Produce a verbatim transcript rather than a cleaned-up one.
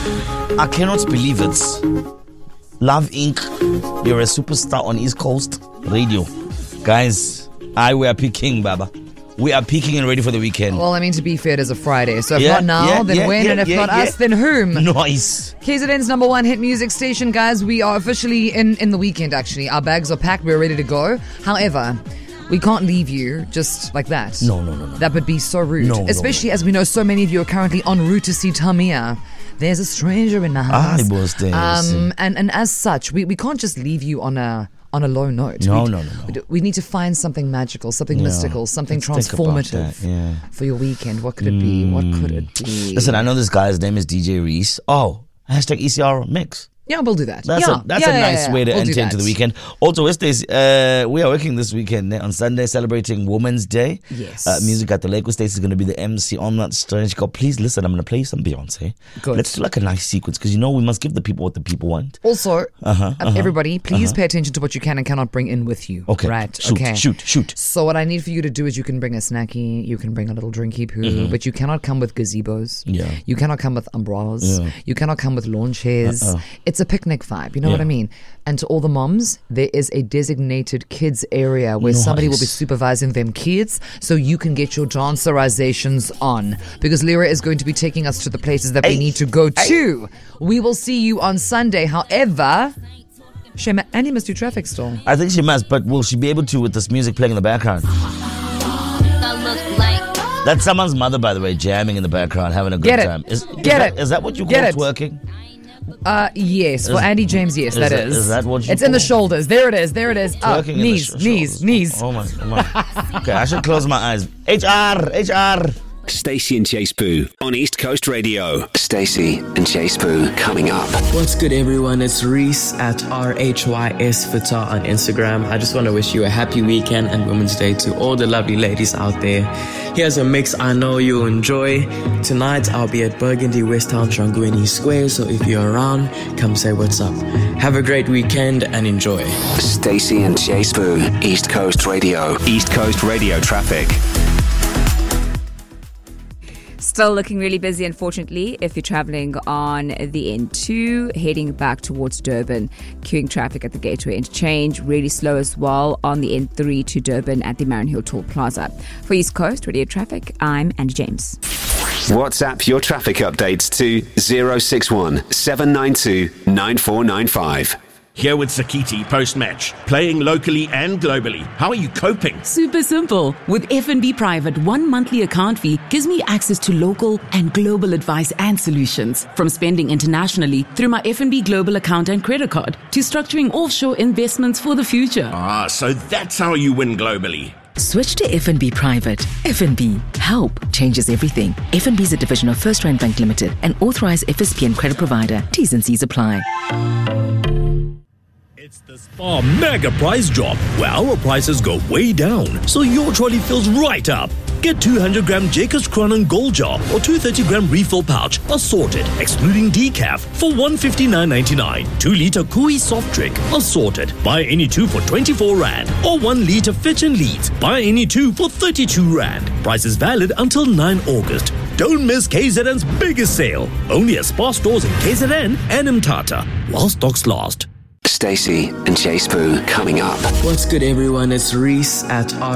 I cannot believe it. Love Incorporated. You're a superstar on East Coast Radio. Guys, I we are peaking, Baba. We are peaking and ready for the weekend. Well, I mean, to be fair, it is a Friday. So if Yeah, not now, yeah, then yeah, when? yeah, and if yeah, not yeah. us, then whom? Nice. K Z N's number one hit music station, guys. We are officially in, in the weekend, actually. Our bags are packed. We're ready to go. However, we can't leave you just like that. No, no, no, no. That would be so rude. No, no, Especially no. as we know so many of you are currently en route to see Tamia. There's a stranger in the house. I was there. Um, and, and as such, we, we can't just leave you on a on a low note. No, we, no, no, no. We, do- we need to find something magical, something Yeah. mystical, something Let's think about transformative that, yeah. for your weekend. What could it be? What could it be? Listen, I know this guy's name is D J Reese. Oh, hashtag E C R mix. Yeah, we'll do that. That's yeah. a that's yeah, a yeah, nice yeah, way to we'll do enter into that. the weekend. Also, Wednesdays, uh, we are working this weekend eh, on Sunday, celebrating Women's Day. Yes. Uh, music at the Lake State is going to be the M C on that stage. God, please listen. I'm going to play some Beyonce. Good. Let's do like a nice sequence because you know we must give the people what the people want. Also, Uh-huh, uh, uh-huh, everybody, please pay attention to what you can and cannot bring in with you. Okay. Right. Shoot, okay. shoot, shoot. So what I need for you to do is you can bring a snacky, you can bring a little drinky poo, but you cannot come with gazebos. Yeah. You cannot come with umbrellas. Yeah. You cannot come with lawn chairs. Uh-uh. It's a picnic vibe. You know Yeah. what I mean? And to all the moms, there is a designated kids area where somebody will be Nice. supervising them kids so you can get your dancerizations on. Because Lyra is going to be taking us to the places that we Hey. need to go to. We will see you on Sunday. However, Shema, Annie must do traffic still. I think she must, but will she be able to with this music playing in the background? That's someone's mother, by the way, jamming in the background, having a good Get it. time. Is, is Get that, it. Is that what you call Get it. twerking? Uh, yes, for Is- Andy James, yes, is that that- is. is that what you It's in the call- shoulders. There it is. There it is. Up, Twerking in the knees, sh- knees, shoulders. knees. Oh my, oh my. Okay, I should close my eyes. H R, H R. Stacey and Chase Poo on East Coast Radio. Stacey and Chase Poo coming up. What's good, everyone? It's Reese at R H Y S Fita on Instagram. I just want to wish you a happy weekend and Women's Day to all the lovely ladies out there. Here's a mix I know you'll enjoy. Tonight, I'll be at Burgundy West Town Shangweni Square, so if you're around, come say what's up. Have a great weekend and enjoy. Stacey and Chase Poo, East Coast Radio. East Coast Radio traffic. Still looking really busy, unfortunately, if you're traveling on the N two, heading back towards Durban. Queuing traffic at the Gateway Interchange. Really slow as well on the N three to Durban at the Marion Hill Toll Plaza. For East Coast Radio Traffic, I'm Andy James. WhatsApp your traffic updates to zero six one seven nine two nine four nine five. Here with Sakiti post-match, playing locally and globally. How are you coping? Super simple. With F N B Private, one monthly account fee gives me access to local and global advice and solutions. From spending internationally through my F N B Global account and credit card to structuring offshore investments for the future. Ah, so that's how you win globally. Switch to F N B Private. F N B. Help changes everything. F N B is a division of First Rand Bank Limited, an authorized F S P and credit provider. T's and C's apply. It's the Spar Mega Price Drop, where our prices go way down, so your trolley fills right up. Get two hundred gram Jacob's Crown Gold Jar or two hundred thirty gram refill pouch, assorted, excluding decaf, for one hundred fifty-nine ninety-nine. two litre Kui soft drink, assorted. Buy any two for twenty-four rand. Or one litre Fitch and Leeds. Buy any two for thirty-two rand. Price is valid until ninth August. Don't miss K Z N's biggest sale. Only at Spar stores in K Z N and Mthatha, while stocks last. Stacey and Chase Poo coming up. What's good, everyone? It's Reese at R